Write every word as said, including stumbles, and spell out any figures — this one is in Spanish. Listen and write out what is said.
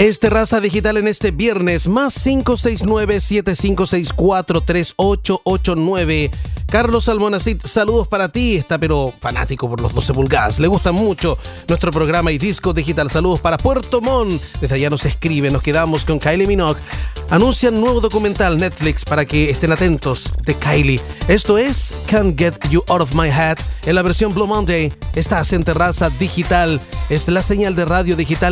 Es Terraza Digital en este viernes, más cinco seis nueve, siete cinco seis cuatro, tres ocho ocho nueve. Carlos Almonacid, saludos para ti. Está pero fanático por los doce pulgadas. Le gusta mucho nuestro programa y disco digital. Saludos para Puerto Montt. Desde allá nos escribe. Nos quedamos con Kylie Minogue. Anuncian nuevo documental Netflix para que estén atentos de Kylie. Esto es Can't Get You Out of My Head en la versión Blue Monday. Estás en Terraza Digital. Es la señal de radio digital